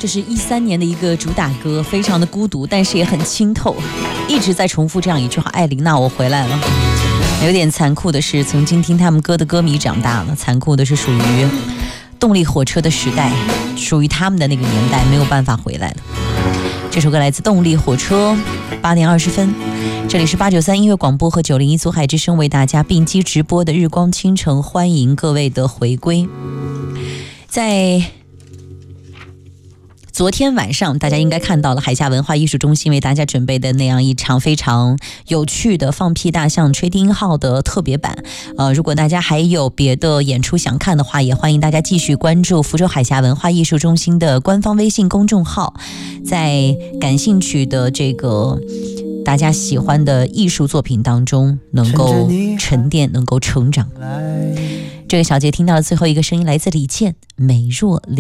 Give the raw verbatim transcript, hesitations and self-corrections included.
这是一三年的一个主打歌，非常的孤独，但是也很清透，一直在重复这样一句话：艾琳娜，我回来了。有点残酷的是，曾经听他们歌的歌迷长大了；残酷的是，属于动力火车的时代，属于他们的那个年代，没有办法回来了。这首歌来自动力火车，八点二十分，这里是八九三音乐广播和九零一祖海之声为大家并机直播的日光倾城，欢迎各位的回归。在昨天晚上，大家应该看到了海下文化艺术中心为大家准备的那样一场非常有趣的放屁大象吹低音号的特别版。呃，如果大家还有别的演出想看的话，也欢迎大家继续关注福州海下文化艺术中心的官方微信公众号，在感兴趣的这个大家喜欢的艺术作品当中能够沉淀，能够成长。这个小节听到的最后一个声音来自李健，美若